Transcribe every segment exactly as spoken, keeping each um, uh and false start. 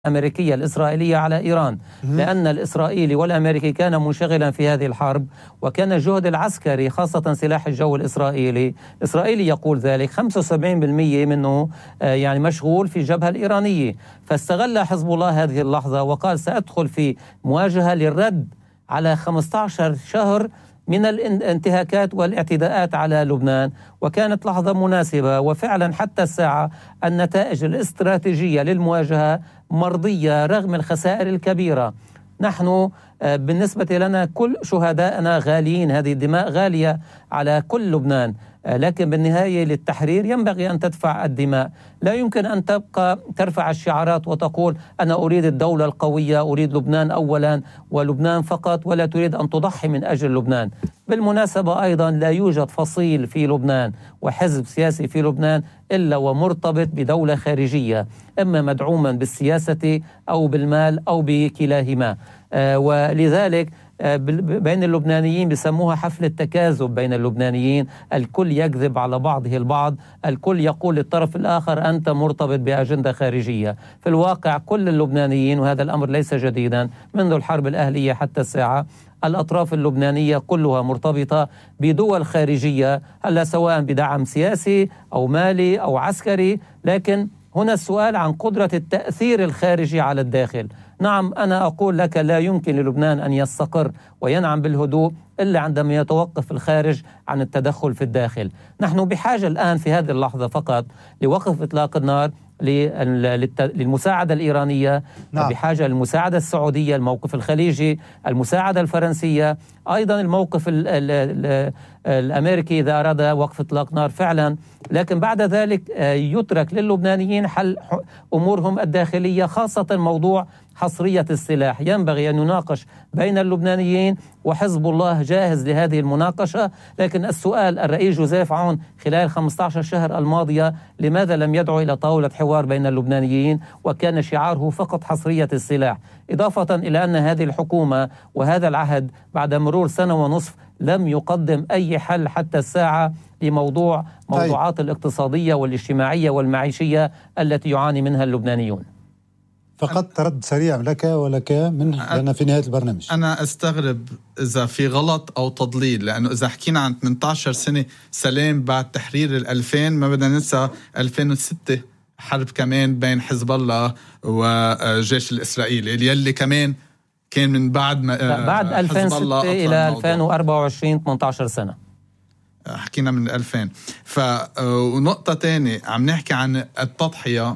الأمريكية الإسرائيلية على إيران، لأن الإسرائيلي والأمريكي كان منشغلا في هذه الحرب، وكان الجهد العسكري خاصة سلاح الجو الإسرائيلي إسرائيلي يقول ذلك خمسة وسبعين بالمئة منه يعني مشغول في الجبهة الإيرانية. فاستغل حزب الله هذه اللحظة وقال سأدخل في مواجهة للرد على خمسة عشر شهر من الانتهاكات والاعتداءات على لبنان، وكانت لحظة مناسبة. وفعلا حتى الساعة النتائج الاستراتيجية للمواجهة مرضية رغم الخسائر الكبيرة. نحن بالنسبة لنا كل شهدائنا غاليين، هذه الدماء غالية على كل لبنان، لكن بالنهاية للتحرير ينبغي أن تدفع الدماء. لا يمكن أن تبقى ترفع الشعارات وتقول أنا أريد الدولة القوية، أريد لبنان أولا ولبنان فقط، ولا تريد أن تضحي من أجل لبنان. بالمناسبة أيضا لا يوجد فصيل في لبنان وحزب سياسي في لبنان إلا ومرتبط بدولة خارجية، إما مدعوما بالسياسة أو بالمال أو بكلاهما. آه ولذلك بين اللبنانيين بسموها حفلة تكاذب بين اللبنانيين، الكل يكذب على بعضه البعض، الكل يقول للطرف الآخر أنت مرتبط بأجندة خارجية. في الواقع كل اللبنانيين، وهذا الأمر ليس جديدا منذ الحرب الأهلية حتى الساعة، الأطراف اللبنانية كلها مرتبطة بدول خارجية، هلا سواء بدعم سياسي أو مالي أو عسكري. لكن هنا السؤال عن قدرة التأثير الخارجي على الداخل. نعم، أنا أقول لك لا يمكن للبنان أن يستقر وينعم بالهدوء إلا عندما يتوقف الخارج عن التدخل في الداخل. نحن بحاجة الآن في هذه اللحظة فقط لوقف إطلاق النار، للمساعدة الإيرانية، نعم. بحاجة للمساعدة السعودية، الموقف الخليجي، المساعدة الفرنسية، أيضا الموقف ال ال ال الأمريكي إذا أراد وقف إطلاق نار فعلا. لكن بعد ذلك يترك للبنانيين حل أمورهم الداخلية، خاصة موضوع حصرية السلاح ينبغي أن يناقش بين اللبنانيين، وحزب الله جاهز لهذه المناقشة. لكن السؤال، الرئيس جوزيف عون خلال خمسة عشر شهر الماضية لماذا لم يدعو إلى طاولة حوار بين اللبنانيين، وكان شعاره فقط حصرية السلاح، إضافة إلى أن هذه الحكومة وهذا العهد بعد مرور سنة ونصف لم يقدم أي حل حتى الساعة لموضوع موضوعات طيب. الاقتصادية والاجتماعية والمعيشية التي يعاني منها اللبنانيون. فقط ترد سريع لك ولك من لأن في نهاية البرنامج. أنا أستغرب إذا في غلط أو تضليل، لأنه إذا حكينا عن ثمانية عشر سنة سلام بعد تحرير الألفين، ما بدنا ننسى ألفين وستة حرب كمان بين حزب الله والجيش الإسرائيلي يلي كمان كان من بعد ما بعد ألفين وستة إلى ألفين وأربعة وعشرين ثمانية عشر سنة حكينا من ألفين. فنقطة تانية عم نحكي عن التضحية.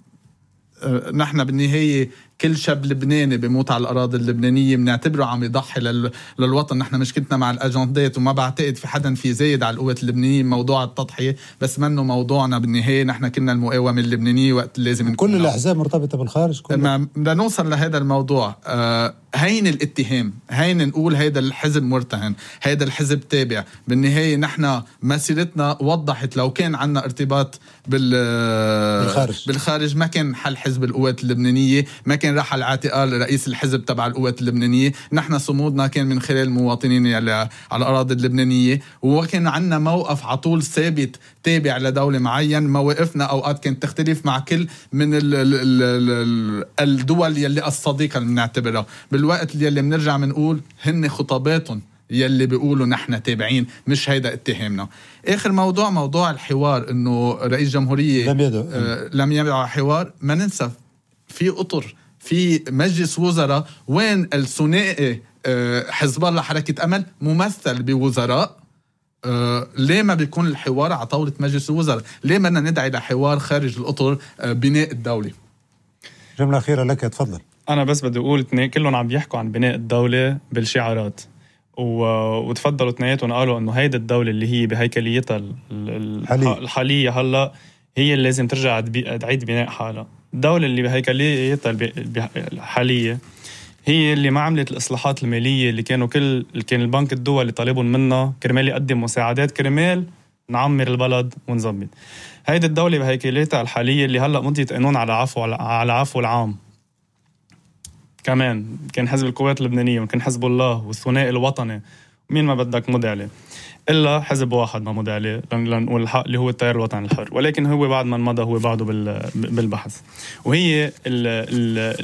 نحن بالنهاية كل شاب لبناني بيموت على الأراضي اللبنانية بنعتبره عم يضحي لل... للوطن. نحن مشكلتنا مع الأجندات، وما بعتقد في حدا في زايد على القوات اللبنانية موضوع التضحية، بس منه موضوعنا بالنهاية. نحن كنا المقاومة اللبنانية وقت لازم نكون كل الأحزاب مرتبطة بالخارج. ما بدنا نوصل لهذا الموضوع. آه هين الاتهام، هين نقول هيدا الحزب مرتهن، هيدا الحزب تابع. بالنهاية نحن مسيرتنا وضحت لو كان عنا ارتباط بال... بالخارج. بالخارج ما كان حل حزب القوات اللبنانية، ما كان راح على اعتقال رئيس الحزب تبع القوات اللبنانية. نحن صمودنا كان من خلال المواطنين على الأراضي اللبنانية، وكان عنا موقف عطول ثابت تابع لدولة معين. مواقفنا أوقات كانت تختلف مع كل من ال ال ال الدول يلي الصديقة اللي بنعتبرها، بالوقت يلي بنرجع منقول هن خطاباتهم يلي بيقولوا نحن تابعين، مش هيدا اتهامنا. آخر موضوع موضوع الحوار، إنه رئيس جمهورية لم يدعو آه لم يدعو حوار. ما ننسى في أطر في مجلس وزراء وين الثنائي آه حزب الله حركة أمل ممثل بوزراء. آه ليه ما بيكون الحوار على طاولة مجلس الوزراء؟ ليه بدنا ندعي لحوار خارج الأطر آه بناء الدولة؟ جملة أخيرة لك، تفضل. أنا بس بدي أقول اثنين كلهم عم بيحكوا عن بناء الدولة بالشعارات، و... وتفضلوا اثنيناتهم قالوا إنه هيدا الدولة اللي هي بهيكليتها ال... حالية. الحالية هلا هي اللي لازم ترجع تعيد بناء حالها. الدولة اللي بهيكليتها الحالية هي اللي ما عملت الإصلاحات المالية اللي كانوا كل كان البنك الدولي طالبهم منا كرمال يقدم مساعدات كرمال نعمر البلد ونظبط. هيدا الدولة بهيكليتها الحالية اللي هلا مضيت قانون على عفو على عفو العام. كمان كان حزب القوات اللبنانية وكان حزب الله والثنائي الوطني مين ما بدك مضي عليه، إلا حزب واحد ما مضي عليه لنقول الحق اللي هو التيار الوطني الحر، ولكن هو بعد ما مضى هو بعده بالبحث. وهي ال ال